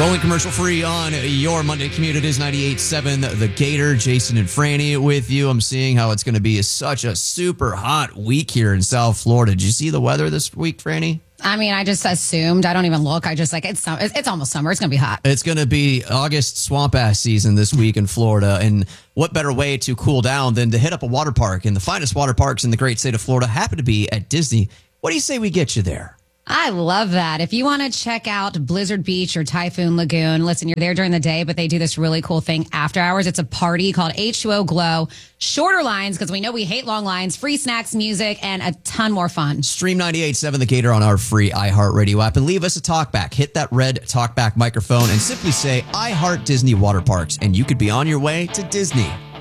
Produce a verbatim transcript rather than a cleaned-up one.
Rolling commercial free on your Monday commute. It is ninety-eight point seven The Gator. Jason and Franny with you. I'm seeing how it's going to be such a super hot week here in South Florida. Did you see the weather this week, Franny? I mean, I just assumed. I don't even look. I just like, it's it's almost summer. It's going to be hot. It's going to be August swamp ass season this week in Florida. And what better way to cool down than to hit up a water park? And the finest water parks in the great state of Florida happen to be at Disney. What do you say we get you there? I love that. If you want to check out Blizzard Beach or Typhoon Lagoon, listen, you're there during the day, but they do this really cool thing after hours. It's a party called H two O Glow. Shorter lines, because we know we hate long lines, free snacks, music, and a ton more fun. Stream ninety-eight point seven The Gator on our free iHeartRadio app and leave us a talkback. Hit that red talkback microphone and simply say, I heart Disney Water Parks, and you could be on your way to Disney.